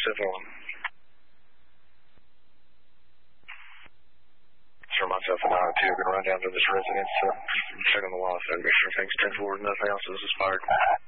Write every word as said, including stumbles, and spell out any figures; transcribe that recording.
seven one. Sure, myself and I are two. Going to run down to this residence, uh, check on the wall, so make sure things ten forward, nothing else is expired.